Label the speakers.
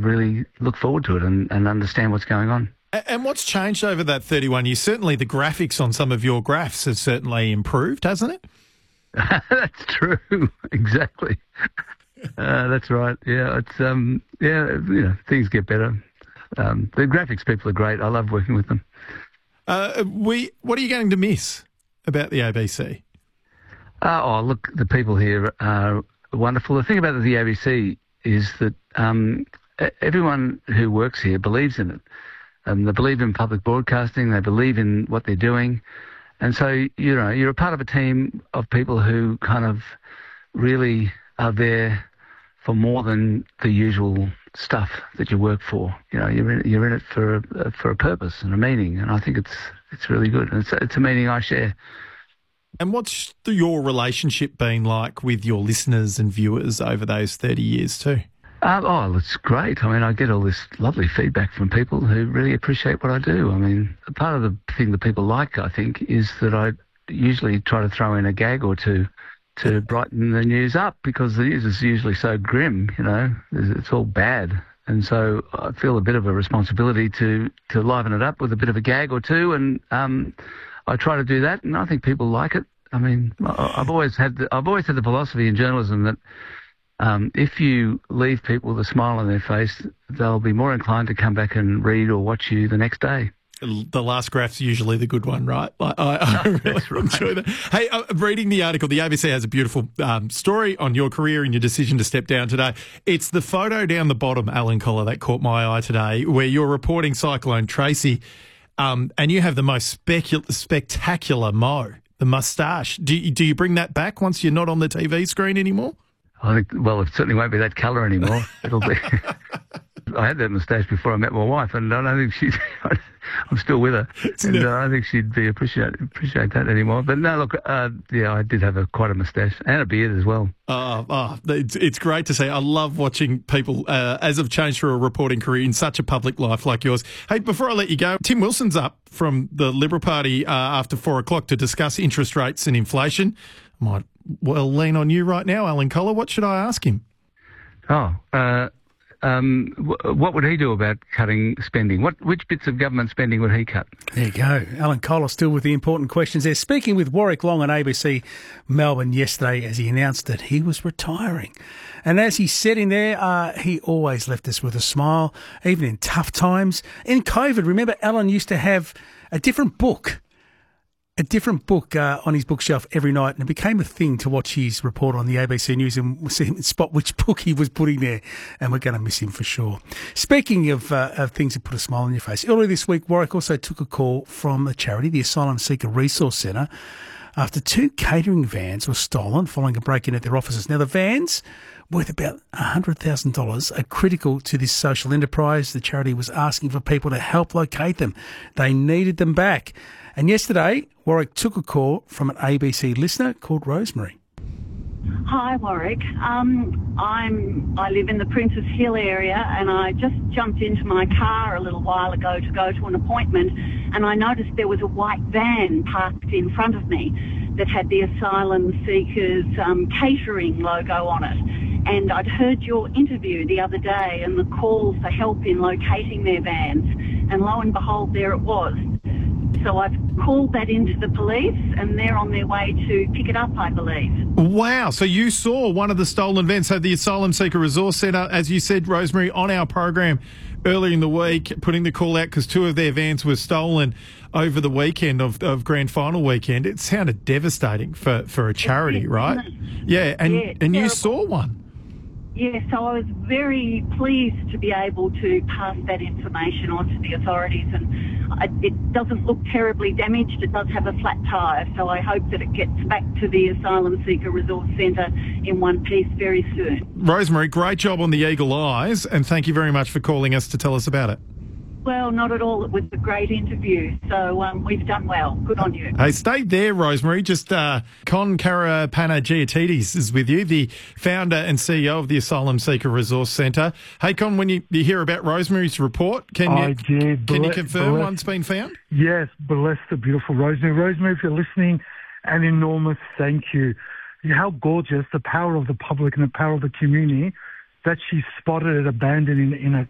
Speaker 1: really look forward to it and understand what's going on.
Speaker 2: And what's changed over that 31 years? Certainly the graphics on some of your graphs have certainly improved, hasn't it?
Speaker 1: That's true. Exactly. That's right. Yeah, it's things get better. The graphics people are great. I love working with them.
Speaker 2: What are you going to miss about the ABC?
Speaker 1: Look, the people here are wonderful. The thing about the ABC is that everyone who works here believes in it. They believe in public broadcasting. They believe in what they're doing. And so, you're a part of a team of people who kind of really are there for more than the usual stuff that you work for. You're in it for a purpose and a meaning. And I think it's really good. And it's a meaning I share.
Speaker 2: And what's your relationship been like with your listeners and viewers over those 30 years too?
Speaker 1: It's great. I mean, I get all this lovely feedback from people who really appreciate what I do. I mean, part of the thing that people like, I think, is that I usually try to throw in a gag or two to brighten the news up, because the news is usually so grim, it's all bad. And so I feel a bit of a responsibility to liven it up with a bit of a gag or two, and I try to do that, and I think people like it. I mean, I've always had the philosophy in journalism that if you leave people with a smile on their face, they'll be more inclined to come back and read or watch you the next day.
Speaker 2: The last graph's usually the good one, right? I really enjoy that. Hey, reading the article, the ABC has a beautiful story on your career and your decision to step down today. It's the photo down the bottom, Alan Kohler, that caught my eye today, where you're reporting Cyclone Tracy, and you have the most spectacular mo, the moustache. Do you bring that back once you're not on the TV screen anymore?
Speaker 1: I think, it certainly won't be that colour anymore. It'll be. I had that moustache before I met my wife, and I don't think I'm still with her, and I don't think she'd appreciate that anymore. But no, look, I did have quite a moustache and a beard as well.
Speaker 2: It's great to see. I love watching people as have changed through a reporting career in such a public life like yours. Hey, before I let you go, Tim Wilson's up from the Liberal Party after 4:00 to discuss interest rates and inflation. I might lean on you right now, Alan Kohler. What should I ask him?
Speaker 1: What would he do about cutting spending? Which bits of government spending would he cut?
Speaker 3: There you go. Alan Kohler still with the important questions there. Speaking with Warwick Long on ABC Melbourne yesterday as he announced that he was retiring. And as he said in there, he always left us with a smile, even in tough times. In COVID, remember, Alan used to have a different book on his bookshelf every night, and it became a thing to watch his report on the ABC News and see him spot which book he was putting there, and we're going to miss him for sure. Speaking of things that put a smile on your face, earlier this week, Warwick also took a call from a charity, the Asylum Seeker Resource Centre, after 2 catering vans were stolen following a break-in at their offices. Now, the vans, worth about $100,000, are critical to this social enterprise. The charity was asking for people to help locate them. They needed them back. And yesterday, Warwick took a call from an ABC listener called Rosemary.
Speaker 4: Hi, Warwick. I live in the Princes Hill area, and I just jumped into my car a little while ago to go to an appointment, and I noticed there was a white van parked in front of me that had the Asylum Seekers catering logo on it. And I'd heard your interview the other day and the call for help in locating their vans, and lo and behold, there it was. So I've called that into the police, and they're on their way to pick it up, I believe.
Speaker 2: Wow. So you saw one of the stolen vans. So the Asylum Seeker Resource Centre, as you said, Rosemary, on our program earlier in the week, putting the call out because 2 of their vans were stolen over the weekend of Grand Final weekend. It sounded devastating for a charity, right? Yeah, and you saw one.
Speaker 4: Yeah, so I was very pleased to be able to pass that information on to the authorities, and it doesn't look terribly damaged. It does have a flat tyre, so I hope that it gets back to the Asylum Seeker Resource Centre in one piece very soon.
Speaker 2: Rosemary, great job on the eagle eyes, and thank you very much for calling us to tell us about it.
Speaker 4: Well, not at all. It was a great interview, so we've done well. Good on you.
Speaker 2: Hey, stay there, Rosemary. Just Con Karapanagiotides is with you, the founder and CEO of the Asylum Seeker Resource Centre. Hey, Con, when you hear about Rosemary's report, can you confirm one's been found?
Speaker 5: Yes, bless the beautiful Rosemary. Rosemary, if you're listening, an enormous thank you. How gorgeous, the power of the public and the power of the community, that she spotted it abandoned in